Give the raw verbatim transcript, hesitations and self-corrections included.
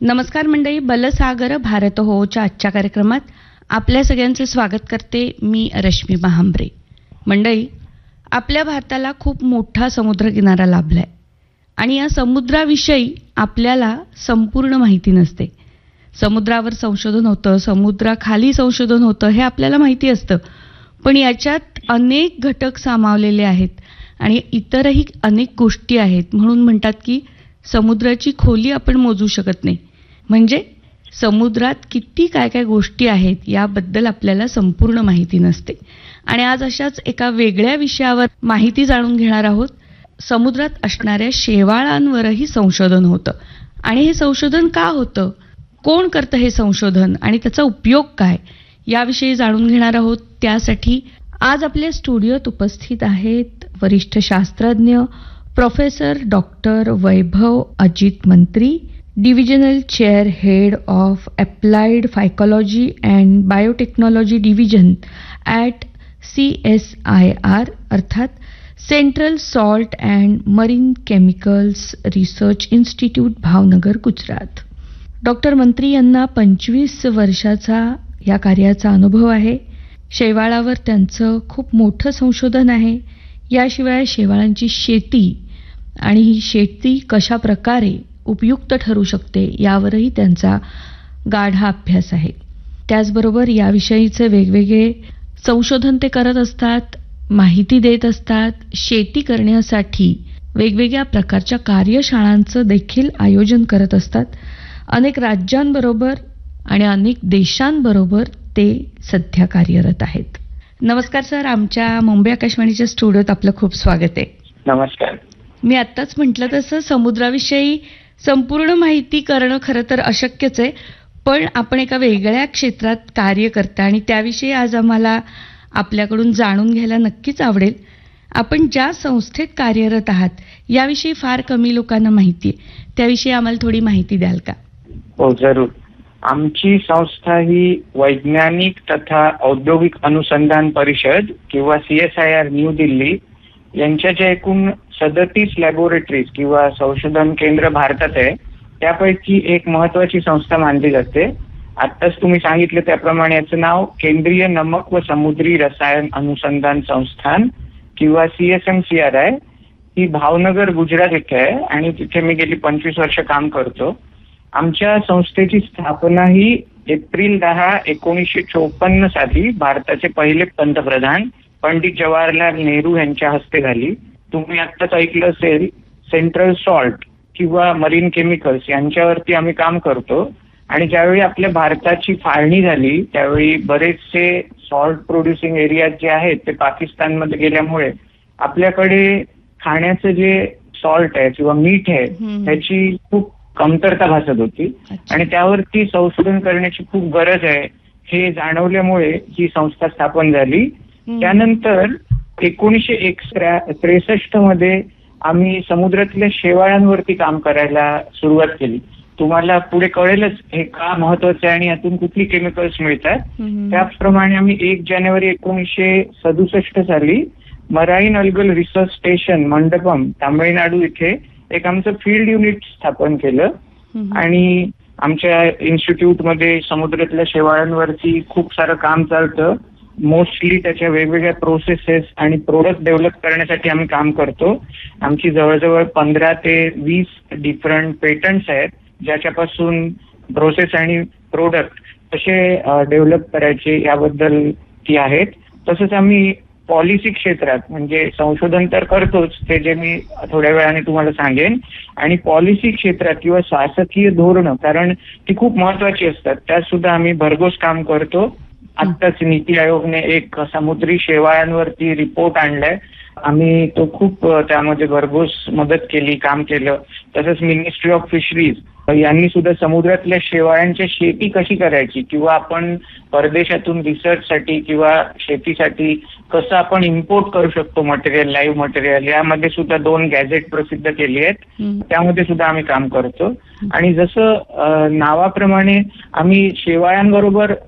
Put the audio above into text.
नमस्कार मंडळी, बलसागर भारत होच्या आजच्या कार्यक्रमात आपल्या सगळ्यांचे स्वागत करते मी रश्मी महांब्रे. मंडळी, आपल्या भारताला खूप मोठा समुद्रकिनारा लाभलाय आणि या समुद्राविषयी आपल्याला संपूर्ण माहिती नसते. समुद्रावर संशोधन होतं, समुद्राखाली संशोधन होतं हे आपल्याला माहिती असतं, पण याच्यात अनेक घटक सामावलेले आहेत आणि इतरही अनेक गोष्टी आहेत. म्हणून म्हणतात की समुद्राची खोली आपण मोजू शकत नाही, म्हणजे समुद्रात किती काय काय गोष्टी आहेत याबद्दल आपल्याला संपूर्ण माहिती नसते. आणि आज अशाच एका वेगळ्या विषयावर माहिती जाणून घेणार आहोत. समुद्रात असणाऱ्या शेवाळांवरही संशोधन होतं आणि हे संशोधन का होतं, कोण करतं हे संशोधन आणि त्याचा उपयोग काय, याविषयी जाणून घेणार आहोत. त्यासाठी आज आपल्या स्टुडिओत उपस्थित आहेत वरिष्ठ शास्त्रज्ञ प्रोफेसर डॉक्टर वैभव अजित मंत्री, divisional chair head of applied फायकोलॉजी and biotechnology division at C S I R अर्थात central salt and marine chemicals research institute, Bhavnagar, Gujarat. Doctor मंत्री यांना पंचवीस वर्षाचा या कार्याचा अनुभव आहे. शेवाळावर त्यांचं खूप मोठं संशोधन आहे. याशिवाय शेवाळांची शेती आणि ही शेती कशा प्रकारे उपयुक्त ठरू शकते यावरही त्यांचा गाढा अभ्यास आहे. त्याचबरोबर याविषयीचे वेगवेगळे संशोधन ते करत असतात, माहिती देत असतात. शेती करण्यासाठी वेगवेगळ्या प्रकारच्या कार्यशाळांचं देखील आयोजन करत असतात. अनेक राज्यांबरोबर आणि अनेक देशांबरोबर ते सध्या कार्यरत आहेत. नमस्कार सर, आमच्या मुंबई आकाशवाणीच्या स्टुडिओत आपलं खूप स्वागत आहे. नमस्कार. मी आत्ताच म्हटलं तसं समुद्राविषयी संपूर्ण माहिती करणं खरं तर अशक्यच आहे, पण आपण एका वेगळ्या क्षेत्रात कार्य करता आणि त्याविषयी आज आम्हाला आपल्याकडून जाणून घ्यायला नक्कीच आवडेल. आपण ज्या संस्थेत कार्यरत आहात याविषयी फार कमी लोकांना माहिती आहे, त्याविषयी आम्हाला थोडी माहिती द्याल का? हो, जरूर. आमची संस्था ही वैज्ञानिक तथा औद्योगिक अनुसंधान परिषद किंवा C S I R new Delhi यांच्या ज्या एकूण सदतीस लॅबोरेटरीज किंवा संशोधन केंद्र भारतात आहे त्यापैकी एक महत्वाची संस्था मानली जाते. आत्ताच तुम्ही सांगितलं त्याप्रमाणे याचं नाव केंद्रीय नमक व समुद्री रसायन अनुसंधान संस्थान किंवा C S M C R I ही भावनगर, गुजरात येथे आहे आणि तिथे मी गेली पंचवीस वर्ष काम करतो. आमच्या संस्थेची स्थापना ही एप्रिल दहा एकोणीसशे चोपन्न साली भारताचे पहिले पंतप्रधान पंडित जवाहरलाल नेहरू यांच्या हस्ते झाली. तुम्ही आत्ताच ऐकलं असेल, सेंट्रल सॉल्ट किंवा मरीन केमिकल्स यांच्यावरती आम्ही काम करतो. आणि ज्यावेळी आपल्या भारताची फाळणी झाली त्यावेळी बरेचसे सॉल्ट प्रोड्युसिंग एरिया जे आहेत ते पाकिस्तानमध्ये गेल्यामुळे आपल्याकडे खाण्याचं जे सॉल्ट आहे किंवा मीठ आहे त्याची खूप कमतरता भासत होती आणि त्यावरती संशोधन करण्याची खूप गरज आहे हे जाणवल्यामुळे ही संस्था स्थापन झाली. त्यानंतर एकोणीसशे एक त्रेसष्ट मध्ये आम्ही समुद्रातल्या शेवाळांवरती काम करायला सुरुवात केली. तुम्हाला पुढे कळेलच हे का महत्वाचं आहे आणि यातून कुठली केमिकल्स मिळतात. त्याचप्रमाणे आम्ही एक जानेवारी एकोणीसशे सदुसष्ट साली marine algal research station Mandapam, Tamil Nadu इथे एक आमचं फील्ड युनिट स्थापन केलं आणि आमच्या इन्स्टिट्यूटमध्ये समुद्रातल्या शेवाळांवरती खूप सारं काम चालतं. मोस्टली त्याच्या वेगवेगळ्या प्रोसेसेस आणि प्रोडक्ट डेव्हलप करण्यासाठी आम्ही काम करतो. आमची जवळजवळ पंधरा ते वीस डिफरंट पेटंट्स आहेत ज्याच्यापासून प्रोसेस आणि प्रोडक्ट कसे डेव्हलप करायचे याबद्दल ती आहेत. तसंच आम्ही पॉलिसी क्षेत्रात म्हणजे संशोधन तर करतोच, ते जे मी थोड्या वेळाने तुम्हाला सांगेन, आणि पॉलिसी क्षेत्रात किंवा शासकीय धोरणं, कारण ती खूप महत्वाची असतात, त्यात सुद्धा आम्ही भरघोस काम करतो. आत्ताच नीती आयोगने एक समुद्री शेवाळांवरती रिपोर्ट आणलाय, आम्ही तो खूप त्यामध्ये भरघोस मदत केली, काम केलं. तसंच मिनिस्ट्री ऑफ फिशरीज यांनी सुद्धा समुद्रातल्या शेवाळांच्या शेती कशी करायची किंवा आपण परदेशातून रिसर्चसाठी किंवा शेतीसाठी कसं आपण इम्पोर्ट करू शकतो मटेरियल, लाईव्ह मटेरियल, यामध्ये सुद्धा दोन गॅझेट प्रसिद्ध केली आहेत, त्यामध्ये सुद्धा आम्ही काम करतो. आणि जसं नावाप्रमाणे आम्ही शेवाळांबरोबर